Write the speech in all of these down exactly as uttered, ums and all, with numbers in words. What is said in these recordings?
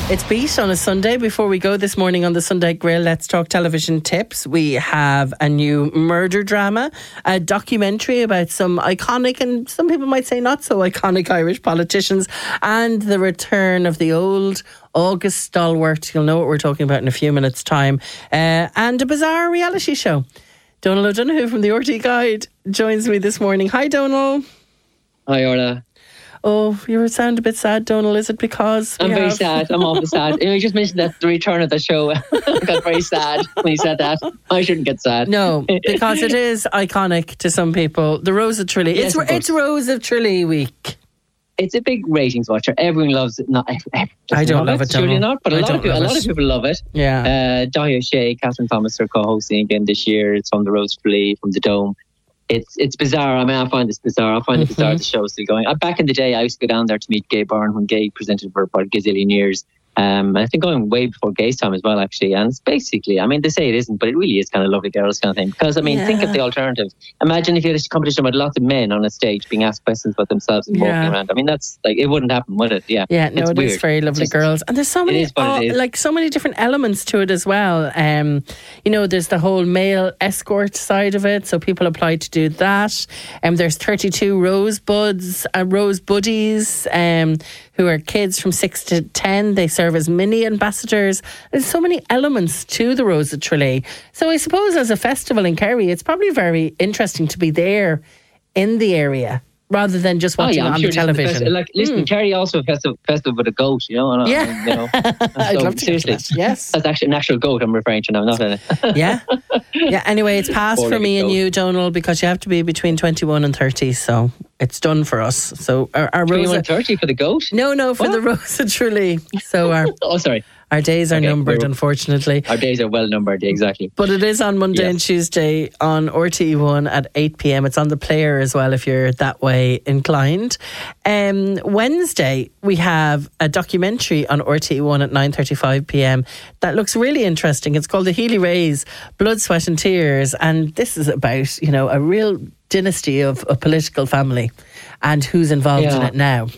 It's Beat on a Sunday. Before we go this morning on the Sunday Grill, let's talk television tips. We have a new murder drama, a documentary about some iconic and some people might say not so iconic Irish politicians, and the return of the old August stalwart. You'll know what we're talking about in a few minutes' time. Uh, and a bizarre reality show. Donal O'Donoghue from the R T E Guide joins me this morning. Hi, Donal. Hi, Orla. Oh, you sound a bit sad, Donal. Is it because I'm very have... sad. I'm awful sad. You know, you just mentioned that the return of the show. I got very sad when you said that. I shouldn't get sad. No, because it is iconic to some people. The Rose of Tralee. Yes, it's it's Rose of Tralee week. It's a big ratings watcher. Everyone loves it. Not, I don't love it, Surely not, but a I lot of people, a lot of people love it. Yeah. Uh, Dahi O'Shea, Catherine Thomas are co-hosting again this year. It's from the Rose of Tralee, from the Dome. It's it's bizarre. I mean, I find this bizarre. I find it bizarre the show is still going. Uh, back in the day, I used to go down there to meet Gay Byrne when Gay presented for about a gazillion years. Um, I think going way before Gay's time as well, actually. And it's basically, I mean, they say it isn't, but it really is kind of lovely girls kind of thing. Because, I mean, yeah. think of the alternative. Imagine if you had a competition with lots of men on a stage being asked questions about themselves and yeah. walking around. I mean, that's like, it wouldn't happen, would it? Yeah. Yeah, no, it's it weird. is very lovely just, girls. And there's so many, oh, like so many different elements to it as well. Um, you know, there's the whole male escort side of it. So people apply to do that. Um, there's thirty-two rosebuds, uh, rose buddies, um, who are kids from six to ten. They serve as mini ambassadors. There's so many elements to the Rose of Tralee. So I suppose as a festival in Kerry, it's probably very interesting to be there in the area rather than just watching oh, yeah, it on sure the television. The like, listen, mm. Kerry also a festival, festival with a goat, you know. And, yeah. And, you know, I'd so, love to seriously, that. Yes. That's actually an actual goat I'm referring to now, not a... yeah. Yeah, anyway, it's passed for me goat. and you, Donal, because you have to be between twenty-one and thirty, so it's done for us. So our, our twenty-one Rose... and thirty for the goat? No, no, for what? the Rose of Tralee. So our... oh, sorry. Our days are okay, numbered, unfortunately. Our days are well numbered, exactly. But it is on Monday yes. and Tuesday on R T E one at eight p.m. It's on the player as well if you're that way inclined. Um, Wednesday, we have a documentary on R T E one at nine thirty-five p.m. that looks really interesting. It's called The Healy-Raes, Blood, Sweat and Tears. And this is about, you know, a real dynasty of a political family and who's involved yeah. in it now.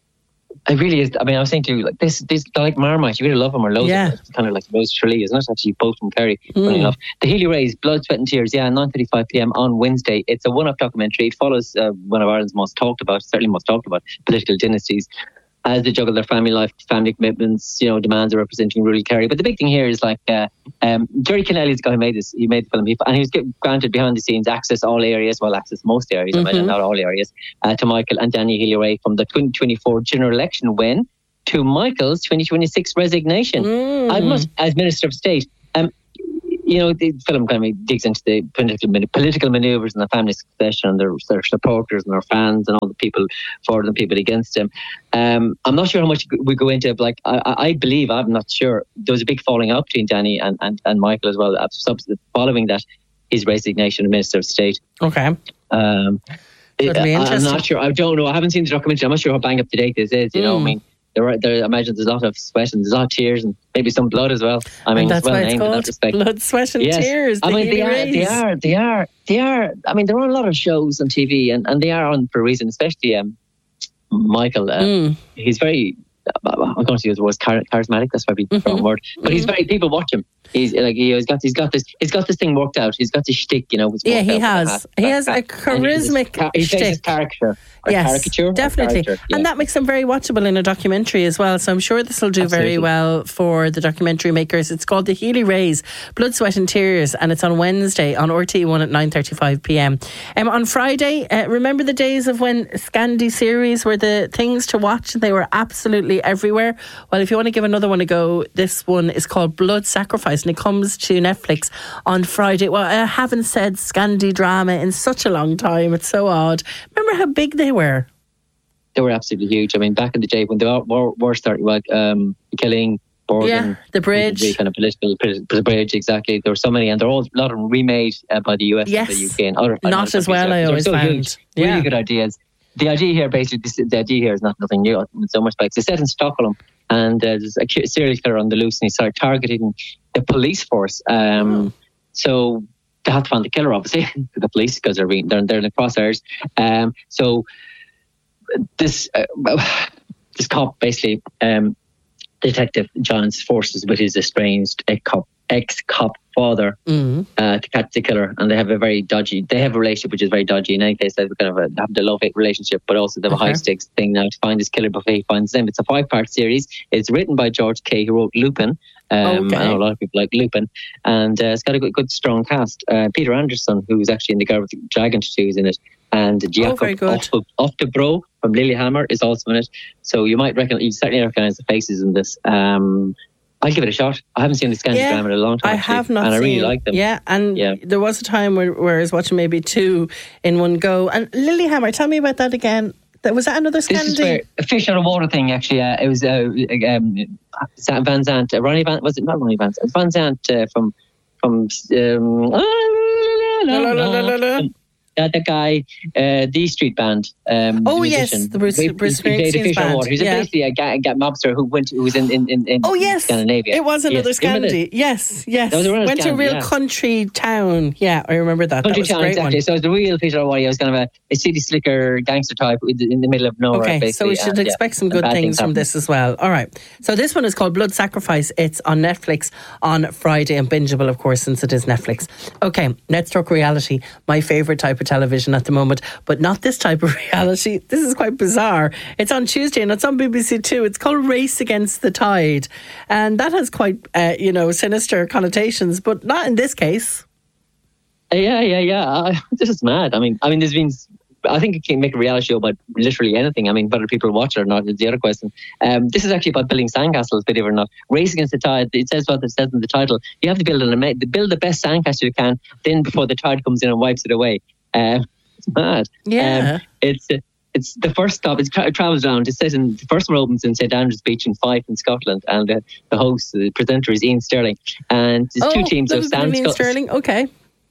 It really is. I mean, I was saying to you, like this, this like Marmite, you either love them or loathe yeah. them. It's kind of like Rose Tralee, isn't it? Actually, both from Kerry. Mm. Funny enough. The Healy-Raes, Blood, Sweat and Tears, yeah, nine thirty-five p.m. on Wednesday. It's a one-off documentary. It follows uh, one of Ireland's most talked about, certainly most talked about, political dynasties, as they juggle their family life, family commitments, you know, demands of representing rural Kerry. But the big thing here is like, uh, um, Jerry Kennelly is the guy who made this, he made the film, he, and he was granted behind the scenes access all areas, well, access most areas, mm-hmm. I imagine, not all areas, uh, to Michael and Danny Healy-Raes from the twenty twenty-four general election win to Michael's twenty twenty-six resignation. Mm. I must, as Minister of State, um, you know, the film kind of digs into the political, political manoeuvres and the family succession and their, their supporters and their fans and all the people for them, people against him. Um, I'm not sure how much we go into it. Like, I, I believe, I'm not sure, there was a big falling out between Danny and, and, and Michael as well, following that, his resignation as Minister of State. Okay. Um, it, I'm not sure. I don't know. I haven't seen the documentary. I'm not sure how bang up to date this is. You mm. know, I mean, There, are, there, I imagine there's a lot of sweat and there's a lot of tears and maybe some blood as well. I mean, and that's it's well why it's named in that respect. Blood, Sweat and yes. Tears. I mean, they are, they are, they are, they are. I mean, they're on a lot of shows on T V, and, and they are on for a reason. Especially um, Michael. Uh, mm. He's very. I'm going to use the word charismatic. That's probably the wrong word. But mm-hmm. he's very. People watch him. He's like he's got. He's got this. He's got this thing worked out. He's got this shtick. You know. Yeah, he has. He has a charismatic he shtick. His character. Yes, caricature, definitely. yeah. And that makes them very watchable in a documentary as well. So I'm sure this will do Absolutely. very well for the documentary makers. It's called The Healy-Raes, Blood, Sweat and Tears, and it's on Wednesday on R T E one at nine thirty-five p.m. Um, on Friday, uh, remember the days of when Scandi series were the things to watch and they were absolutely everywhere? Well, if you want to give another one a go, this one is called Blood Sacrifice and it comes to Netflix on Friday. Well, I haven't said Scandi drama in such a long time. It's so odd. Remember how big they were? They were absolutely huge. I mean, back in the day when they were, were starting, like um, Killing, Borgen, yeah, the bridge, the kind of political, the bridge, exactly. There were so many, and they're all a lot of them remade uh, by the U S yes. and the U K and other. Not as well, I always so found. Huge, yeah. Really good ideas. The idea here, basically, this, the idea here is not nothing new. It's so much like it's set in Stockholm, and uh, there's a serial killer on the loose, and he started targeting the police force. Um, mm. So they have to find the killer, obviously, the police, because they're being, they're they're in the crosshairs. Um, so this uh, this cop basically um, Detective joins forces with his estranged ex-cop, ex-cop father mm. uh, to catch the killer, and they have a very dodgy. They have a relationship which is very dodgy. In any case, they have kind of a, have the love-hate relationship, but also they have okay. a high-stakes thing now to find this killer before he finds them. It's a five-part series. It's written by George Kay, who wrote Lupin. Um, okay. I know a lot of people like Lupin, and uh, it's got a good, good strong cast. Uh, Peter Anderson, who's actually in The Girl with the Dragon Tattoos, in it, and Jakob oh, Oftebro from Lilyhammer is also in it. So you might reckon, you certainly recognise the faces in this. Um, I'll give it a shot. I haven't seen the Scandinavian yeah, drama in a long time. I have not and seen. I really like them. Yeah, and yeah. there was a time where, where I was watching maybe two in one go. And Lilyhammer, tell me about that again. That was that another Scandinavian? This is where a fish out of water thing. Actually, uh, it was uh, um, Van Zandt, uh, Ronnie Van. Was it not Ronnie Van? Van Zandt uh, from from. Um, la, la, la, la, la. Uh, that guy, uh, the Street Band. Um, oh the yes, the Bruce, he, Bruce Springsteen's band. He's yeah. basically a, ga- a mobster who went, who was in in, in, in oh, yes. Scandinavia. It was another yes. Scandi. Yes, yes. Went Scandi, to a real yeah. country town. Yeah, I remember that. Country that was town, a great exactly. one. So it was the real Peter O'Reilly. I was kind of a, a city slicker gangster type in the middle of nowhere. Okay, basically. so we should and, expect yeah, some good things, things from this as well. All right. So this one is called Blood Sacrifice. It's on Netflix on Friday and bingeable, of course, since it is Netflix. Okay, let's talk reality. My favourite type of television at the moment, but not this type of reality. This is quite bizarre. It's on Tuesday and it's on B B C Two. It's called Race Against the Tide, and that has quite uh, you know sinister connotations, but not in this case. Yeah, yeah, yeah. Uh, this is mad. I mean, I mean, there's been. I think it can make a reality show about literally anything. I mean, whether people watch it or not is the other question. Um, this is actually about building sandcastles, believe it or not. Race Against the Tide. It says what it says in the title. You have to build an build the best sandcastle you can, then before the tide comes in and wipes it away. Uh, it's mad. Yeah. Um, it's. Uh, It's the first stop. It's, it travels around. It says in the first one opens in Saint Andrews Beach in Fife in Scotland, and uh, the host, the presenter, is Ian Sterling. And there's oh, two teams of sand Ian Sterling. Okay.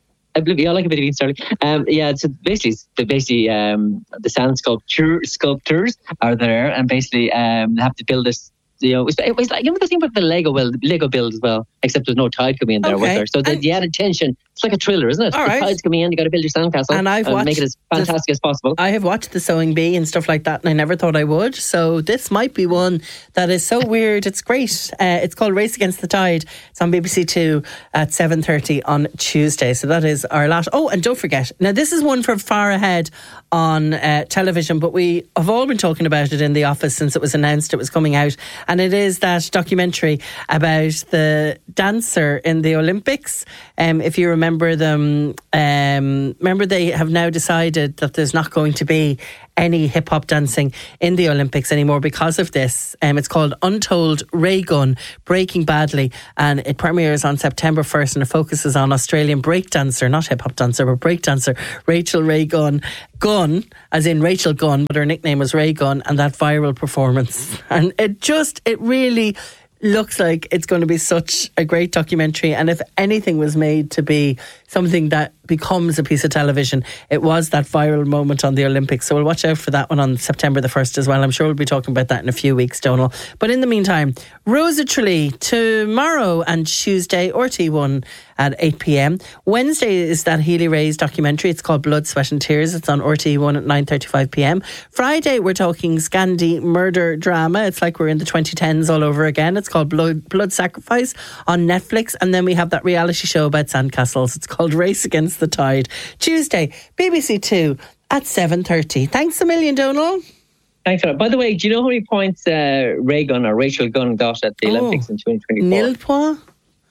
I believe, yeah, I like a bit of Ian Sterling. Um, yeah, so basically, the basically um, the sand sculpture sculptors are there, and basically um, they have to build this. You know, it was like, you know, the thing about the Lego build, Lego build as well, except there's no tide coming in there okay. with her. So the, the added tension, it's like a thriller, isn't it? All the right. tide's coming in, you got to build your sandcastle and, I've and watched make it as fantastic the, as possible. I have watched The Sewing Bee and stuff like that, and I never thought I would. So this might be one that is so weird. It's great. Uh, it's called Race Against the Tide. It's on B B C Two at seven thirty on Tuesday. So that is our last. Oh, and don't forget, now this is one for far ahead on uh, television, but we have all been talking about it in the office since it was announced it was coming out, and it is that documentary about the dancer in the Olympics. Um, if you remember them, um, remember they have now decided that there's not going to be any hip-hop dancing in the Olympics anymore because of this. Um, it's called Untold Ray Gun, Breaking Badly, and it premieres on September first, and it focuses on Australian breakdancer, not hip-hop dancer, but breakdancer Rachel Ray Gunn, Gunn, as in Rachel Gunn, but her nickname was Ray Gunn, and that viral performance. And it just, it really looks like it's going to be such a great documentary, and if anything was made to be something that becomes a piece of television, it was that viral moment on the Olympics. So we'll watch out for that one on September the first as well. I'm sure we'll be talking about that in a few weeks, Donal. But in the meantime, Rosa Tralee tomorrow and Tuesday, R T one at eight p.m. Wednesday is that Healy Rae's documentary. It's called Blood, Sweat and Tears. It's on R T one at nine thirty-five p.m. Friday, we're talking Scandi murder drama. It's like we're in the twenty tens all over again. It's called Blood, Blood Sacrifice on Netflix. And then we have that reality show about sandcastles. It's called Race Against the Tide. Tuesday, B B C Two at seven thirty. Thanks a million, Donal. Thanks a lot. By the way, do you know how many points uh, Ray Gunn or Rachel Gunn got at the oh, Olympics in twenty twenty-four? Nil point?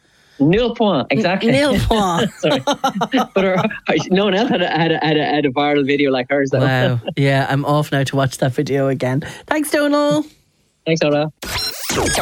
Nil point, exactly. Nil point. Sorry. But her, her, no one else had a, had, a, had, a, had a viral video like hers. Though. Wow. Yeah, I'm off now to watch that video again. Thanks, Donal. Thanks, Ola.